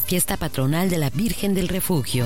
fiesta patronal de la Virgen del Refugio.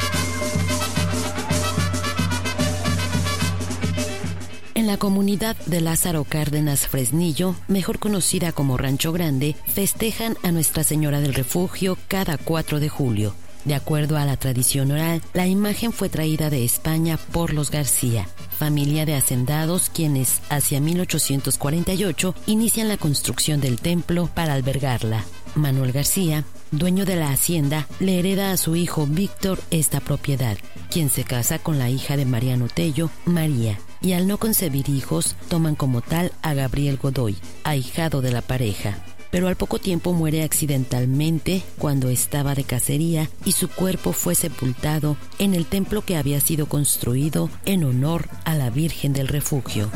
En la comunidad de Lázaro Cárdenas Fresnillo, mejor conocida como Rancho Grande, festejan a Nuestra Señora del Refugio cada 4 de julio. De acuerdo a la tradición oral, la imagen fue traída de España por los García, familia de hacendados quienes, hacia 1848, inician la construcción del templo para albergarla. Manuel García, dueño de la hacienda, le hereda a su hijo Víctor esta propiedad, quien se casa con la hija de Mariano Tello, María, y al no concebir hijos, toman como tal a Gabriel Godoy, ahijado de la pareja. Pero al poco tiempo muere accidentalmente cuando estaba de cacería y su cuerpo fue sepultado en el templo que había sido construido en honor a la Virgen del Refugio.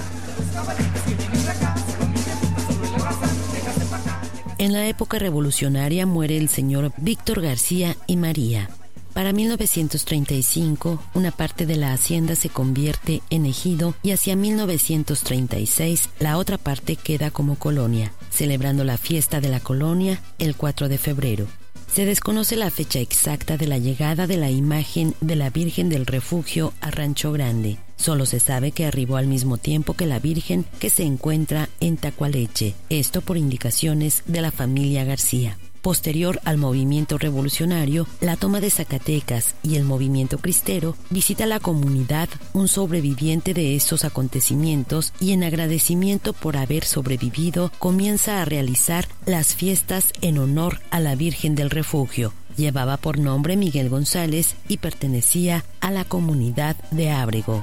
En la época revolucionaria muere el señor Víctor García y María. Para 1935, una parte de la hacienda se convierte en ejido y hacia 1936 la otra parte queda como colonia, celebrando la fiesta de la colonia el 4 de febrero. Se desconoce la fecha exacta de la llegada de la imagen de la Virgen del Refugio a Rancho Grande. Solo se sabe que arribó al mismo tiempo que la Virgen que se encuentra en Tacualeche, esto por indicaciones de la familia García. Posterior al movimiento revolucionario, la toma de Zacatecas y el movimiento cristero, visita la comunidad un sobreviviente de estos acontecimientos y en agradecimiento por haber sobrevivido, comienza a realizar las fiestas en honor a la Virgen del Refugio. Llevaba por nombre Miguel González y pertenecía a la comunidad de Ábrego.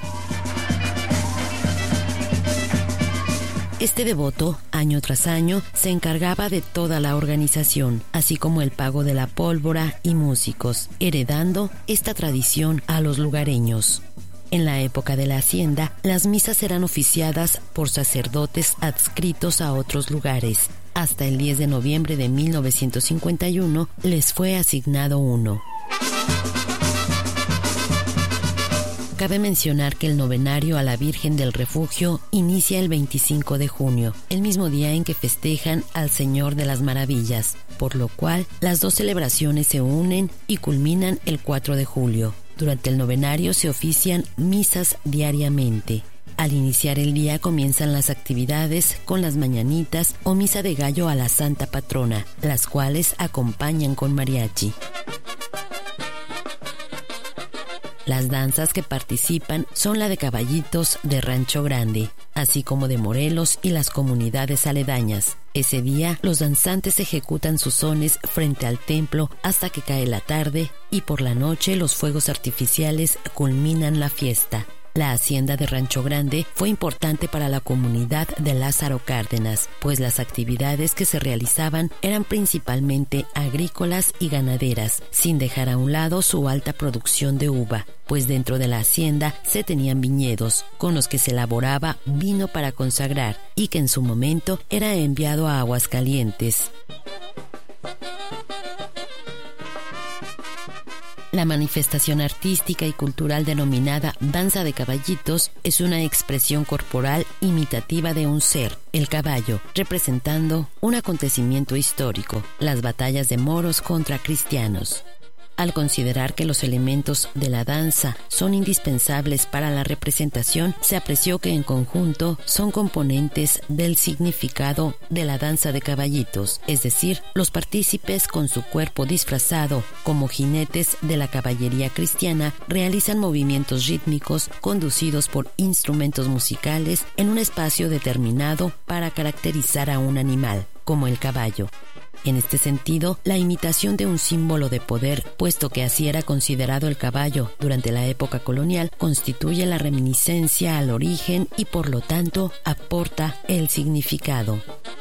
Este devoto, año tras año, se encargaba de toda la organización, así como el pago de la pólvora y músicos, heredando esta tradición a los lugareños. En la época de la hacienda, las misas eran oficiadas por sacerdotes adscritos a otros lugares. Hasta el 10 de noviembre de 1951 les fue asignado uno. Cabe mencionar que el novenario a la Virgen del Refugio inicia el 25 de junio, el mismo día en que festejan al Señor de las Maravillas, por lo cual las dos celebraciones se unen y culminan el 4 de julio. Durante el novenario se ofician misas diariamente. Al iniciar el día comienzan las actividades con las mañanitas o misa de gallo a la Santa Patrona, las cuales acompañan con mariachi. Las danzas que participan son la de caballitos de Rancho Grande, así como de Morelos y las comunidades aledañas. Ese día, los danzantes ejecutan sus sones frente al templo hasta que cae la tarde y por la noche los fuegos artificiales culminan la fiesta. La hacienda de Rancho Grande fue importante para la comunidad de Lázaro Cárdenas, pues las actividades que se realizaban eran principalmente agrícolas y ganaderas, sin dejar a un lado su alta producción de uva, pues dentro de la hacienda se tenían viñedos, con los que se elaboraba vino para consagrar y que en su momento era enviado a Aguascalientes. La manifestación artística y cultural denominada danza de caballitos es una expresión corporal imitativa de un ser, el caballo, representando un acontecimiento histórico, las batallas de moros contra cristianos. Al considerar que los elementos de la danza son indispensables para la representación, se apreció que en conjunto son componentes del significado de la danza de caballitos, es decir, los partícipes con su cuerpo disfrazado como jinetes de la caballería cristiana realizan movimientos rítmicos conducidos por instrumentos musicales en un espacio determinado para caracterizar a un animal, como el caballo. En este sentido, la imitación de un símbolo de poder, puesto que así era considerado el caballo durante la época colonial, constituye la reminiscencia al origen y por lo tanto aporta el significado.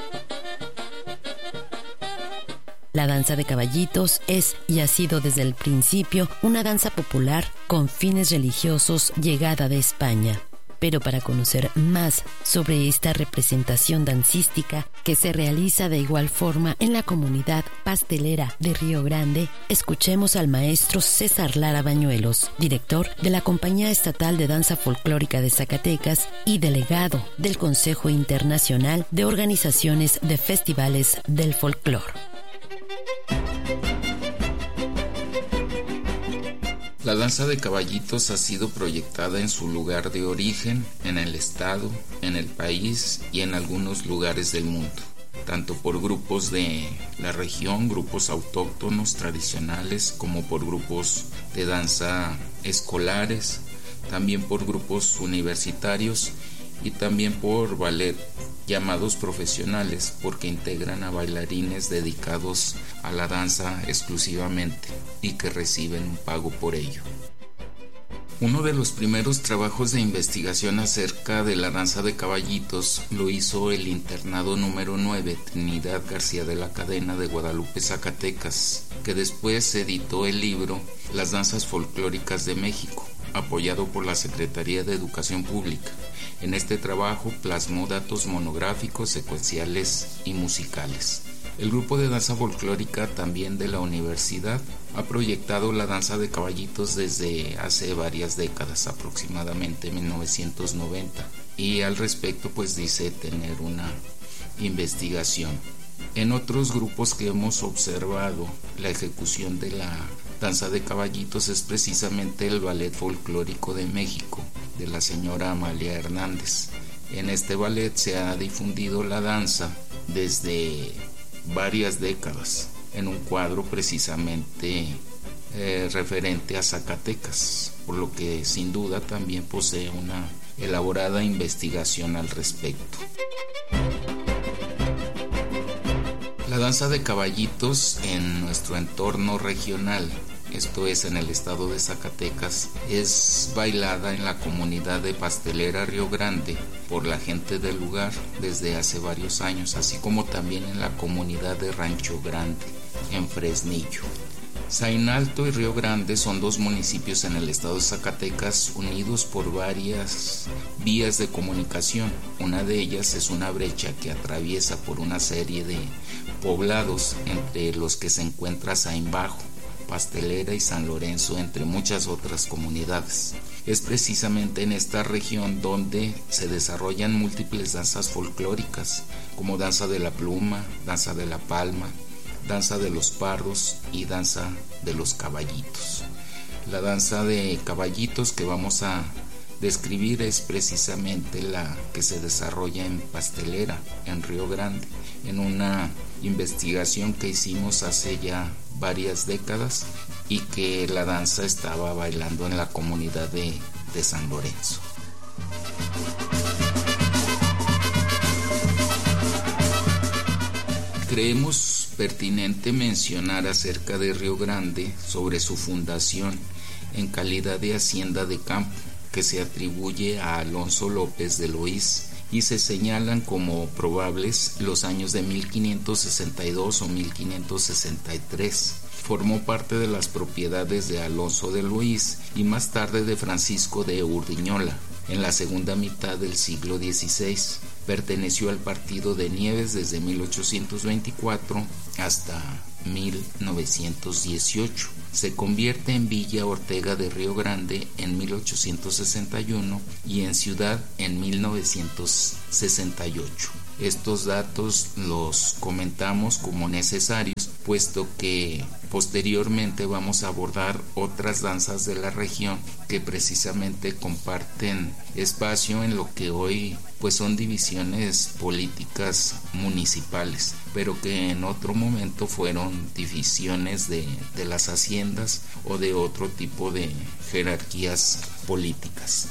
La danza de caballitos es y ha sido desde el principio una danza popular con fines religiosos llegada de España. Pero para conocer más sobre esta representación dancística que se realiza de igual forma en la comunidad pastelera de Río Grande, escuchemos al maestro César Lara Bañuelos, director de la Compañía Estatal de Danza Folclórica de Zacatecas y delegado del Consejo Internacional de Organizaciones de Festivales del Folclor. La danza de caballitos ha sido proyectada en su lugar de origen, en el estado, en el país y en algunos lugares del mundo, tanto por grupos de la región, grupos autóctonos tradicionales, como por grupos de danza escolares, también por grupos universitarios y también por ballet llamados profesionales, porque integran a bailarines dedicados a la danza exclusivamente y que reciben un pago por ello. Uno de los primeros trabajos de investigación acerca de la danza de caballitos lo hizo el internado número 9 Trinidad García de la Cadena de Guadalupe, Zacatecas, que después editó el libro Las danzas folclóricas de México, apoyado por la Secretaría de Educación Pública. En este trabajo plasmó datos monográficos, secuenciales y musicales. El grupo de danza folclórica también de la universidad ha proyectado la danza de caballitos desde hace varias décadas, aproximadamente 1990, y al respecto pues dice tener una investigación. En otros grupos que hemos observado la ejecución de la danza de caballitos es precisamente el Ballet Folclórico de México, de la señora Amalia Hernández. En este ballet se ha difundido la danza desde varias décadas, en un cuadro precisamente referente a Zacatecas, por lo que sin duda también posee una elaborada investigación al respecto. La danza de caballitos en nuestro entorno regional, esto es en el estado de Zacatecas, es bailada en la comunidad de Pastelera Río Grande por la gente del lugar desde hace varios años, así como también en la comunidad de Rancho Grande, en Fresnillo. Zainalto y Río Grande son dos municipios en el estado de Zacatecas unidos por varias vías de comunicación. Una de ellas es una brecha que atraviesa por una serie de poblados, entre los que se encuentra Zaimbajo, Pastelera y San Lorenzo, entre muchas otras comunidades. Es precisamente en esta región donde se desarrollan múltiples danzas folclóricas, como danza de la pluma, danza de la palma, danza de los pardos y danza de los caballitos. La danza de caballitos que vamos a describir es precisamente la que se desarrolla en Pastelera, en Río Grande, en una investigación que hicimos hace ya varias décadas y que la danza estaba bailando en la comunidad de San Lorenzo. Creemos pertinente mencionar acerca de Río Grande sobre su fundación en calidad de hacienda de campo, que se atribuye a Alonso López de Loís, y se señalan como probables los años de 1562 o 1563. Formó parte de las propiedades de Alonso de Loís y más tarde de Francisco de Urdiñola. En la segunda mitad del siglo XVI perteneció al partido de Nieves desde 1824 hasta 1918. Se convierte en Villa Ortega de Río Grande en 1861 y en ciudad en 1968. Estos datos los comentamos como necesarios, puesto que posteriormente vamos a abordar otras danzas de la región que precisamente comparten espacio en lo que hoy pues son divisiones políticas municipales, pero que en otro momento fueron divisiones de las haciendas o de otro tipo de jerarquías políticas.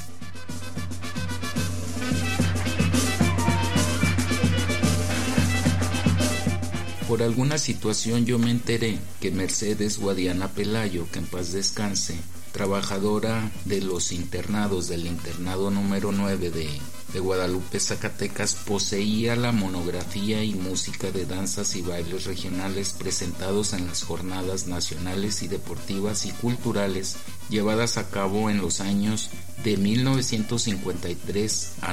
Por alguna situación yo me enteré que Mercedes Guadiana Pelayo, que en paz descanse, trabajadora de los internados del internado número 9 de Guadalupe, Zacatecas, poseía la monografía y música de danzas y bailes regionales presentados en las jornadas nacionales y deportivas y culturales llevadas a cabo en los años de 1953 a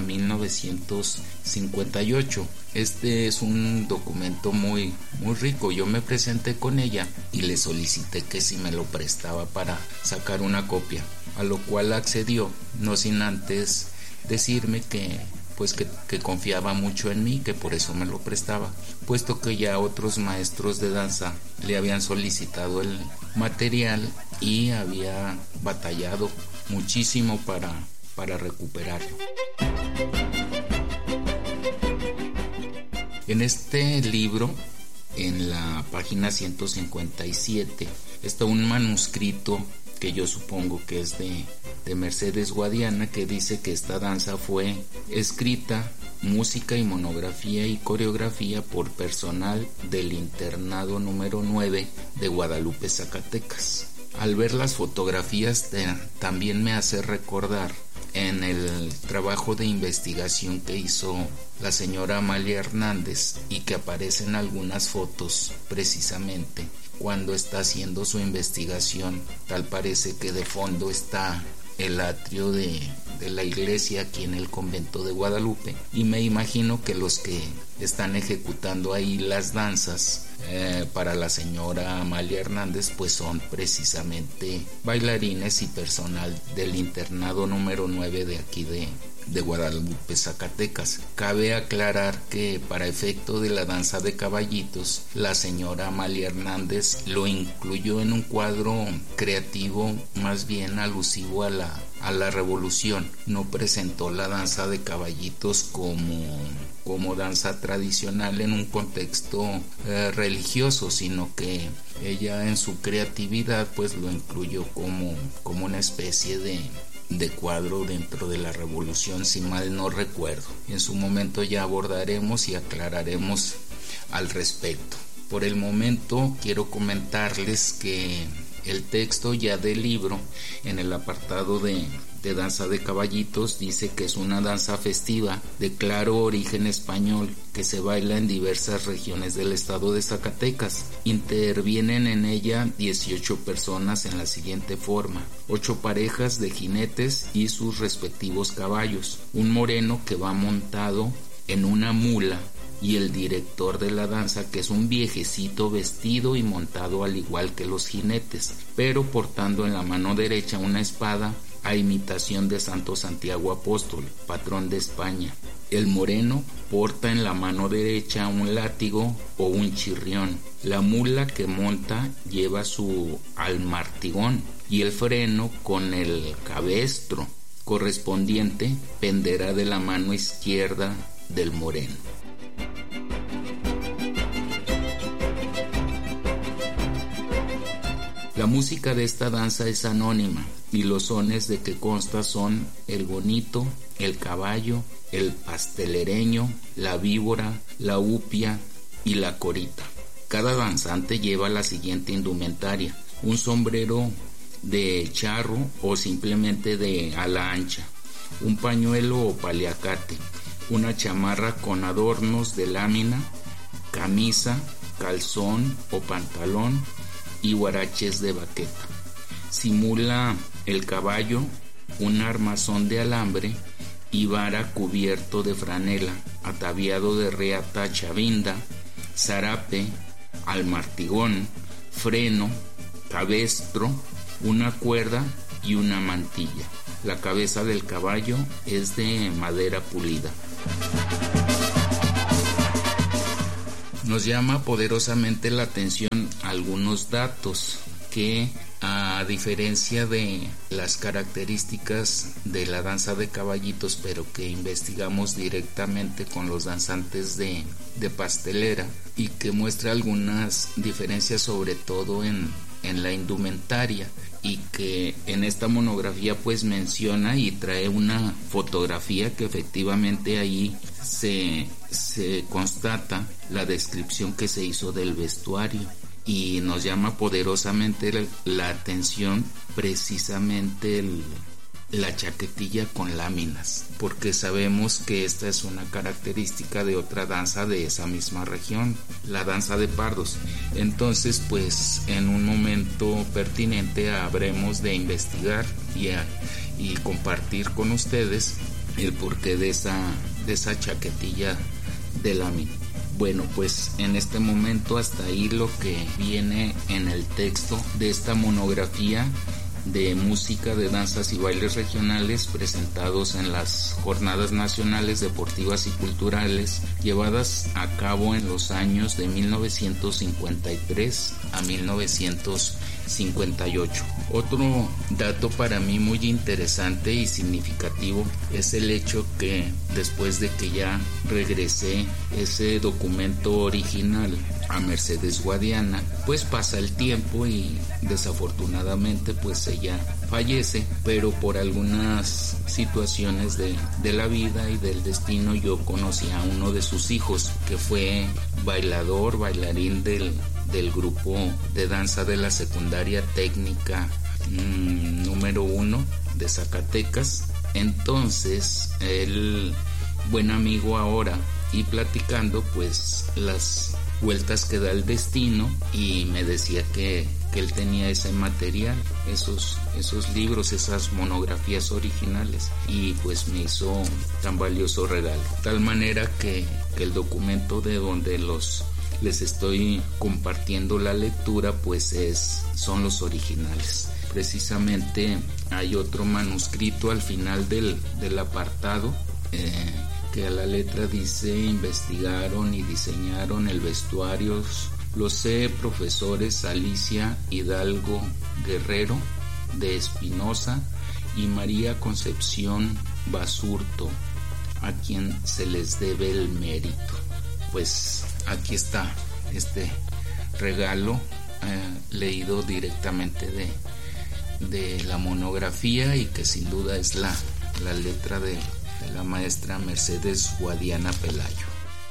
1958. Este es un documento muy rico. Yo me presenté con ella y le solicité que si me lo prestaba para sacar una copia, a lo cual accedió, no sin antes decirme que pues que confiaba mucho en mí, que por eso me lo prestaba, puesto que ya otros maestros de danza le habían solicitado el material y había batallado muchísimo para recuperarlo. En este libro, en la página 157, está un manuscrito que yo supongo que es de Mercedes Guadiana, que dice que esta danza fue escrita, música y monografía y coreografía por personal del internado número 9 de Guadalupe, Zacatecas. Al ver las fotografías también me hace recordar en el trabajo de investigación que hizo la señora Amalia Hernández y que aparece en algunas fotos precisamente cuando está haciendo su investigación. Tal parece que de fondo está el atrio de la iglesia aquí en el convento de Guadalupe, y me imagino que los que están ejecutando ahí las danzas para la señora Amalia Hernández pues son precisamente bailarines y personal del internado número 9 de aquí de Guadalupe, Zacatecas. Cabe aclarar que para efecto de la danza de caballitos, la señora Amalia Hernández lo incluyó en un cuadro creativo más bien alusivo a la revolución. No presentó la danza de caballitos como danza tradicional en un contexto religioso, sino que ella en su creatividad pues lo incluyó como una especie de cuadro dentro de la revolución, si mal no recuerdo. En su momento ya abordaremos y aclararemos al respecto. Por el momento quiero comentarles que el texto ya del libro, en el apartado de danza de caballitos, dice que es una danza festiva de claro origen español que se baila en diversas regiones del estado de Zacatecas. Intervienen en ella 18 personas en la siguiente forma: 8 parejas de jinetes y sus respectivos caballos, un moreno que va montado en una mula, y el director de la danza, que es un viejecito vestido y montado al igual que los jinetes, pero portando en la mano derecha una espada a imitación de Santo Santiago Apóstol, patrón de España. El moreno porta en la mano derecha un látigo o un chirrión. La mula que monta lleva su almartigón y el freno con el cabestro correspondiente penderá de la mano izquierda del moreno. La música de esta danza es anónima y los sones de que consta son el bonito, el caballo, el pastelereño, la víbora, la upia y la corita. Cada danzante lleva la siguiente indumentaria: un sombrero de charro o simplemente de ala ancha, un pañuelo o paliacate, una chamarra con adornos de lámina, camisa, calzón o pantalón y huaraches de baqueta. Simula el caballo un armazón de alambre y vara cubierto de franela, ataviado de reata chavinda, zarape, almartigón, freno, cabestro, una cuerda y una mantilla. La cabeza del caballo es de madera pulida. Nos llama poderosamente la atención algunos datos que, a diferencia de las características de la danza de caballitos, pero que investigamos directamente con los danzantes de pastelera, y que muestra algunas diferencias sobre todo en la indumentaria, y que en esta monografía pues menciona y trae una fotografía que efectivamente ahí se constata la descripción que se hizo del vestuario, y nos llama poderosamente la atención precisamente la chaquetilla con láminas, porque sabemos que esta es una característica de otra danza de esa misma región, la danza de pardos. Entonces pues en un momento pertinente habremos de investigar y compartir con ustedes el porqué de esa chaquetilla de lámina. Bueno, pues en este momento hasta ahí lo que viene en el texto de esta monografía, de música, de danzas y bailes regionales presentados en las Jornadas Nacionales Deportivas y Culturales llevadas a cabo en los años de 1953 a 1958. Otro dato para mí muy interesante y significativo es el hecho que después de que ya regresé ese documento original a Mercedes Guadiana, pues pasa el tiempo y desafortunadamente pues ella fallece, pero por algunas situaciones de la vida y del destino yo conocí a uno de sus hijos que fue bailarín del grupo de danza de la secundaria técnica número 1 de Zacatecas. Entonces él, buen amigo ahora, y platicando pues las vueltas que da el destino, y me decía que él tenía ese material, esos libros, esas monografías originales, y pues me hizo tan valioso regalo, tal manera que el documento de donde les estoy compartiendo la lectura pues son los originales. Precisamente hay otro manuscrito al final del apartado que a la letra dice: investigaron y diseñaron el vestuario los profesores Alicia Hidalgo Guerrero de Espinosa y María Concepción Basurto, a quien se les debe el mérito. Pues aquí está este regalo leído directamente de la monografía, y que sin duda es la letra de la maestra Mercedes Guadiana Pelayo.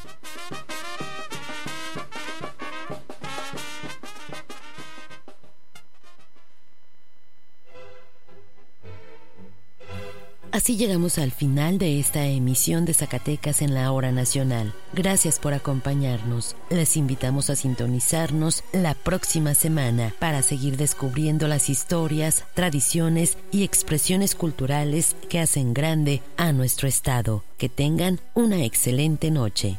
Así llegamos al final de esta emisión de Zacatecas en la Hora Nacional. Gracias por acompañarnos. Les invitamos a sintonizarnos la próxima semana para seguir descubriendo las historias, tradiciones y expresiones culturales que hacen grande a nuestro estado. Que tengan una excelente noche.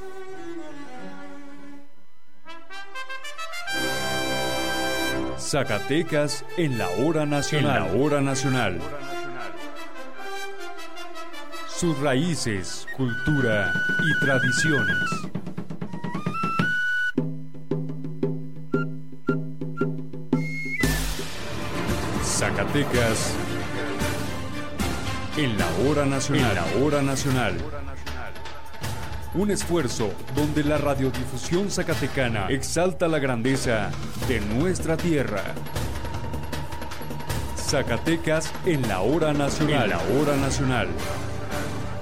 Zacatecas en la Hora Nacional. En la Hora Nacional. Sus raíces, cultura y tradiciones. Zacatecas en la Hora Nacional. En la Hora Nacional. Un esfuerzo donde la radiodifusión zacatecana exalta la grandeza de nuestra tierra. Zacatecas en la Hora Nacional. En la Hora Nacional.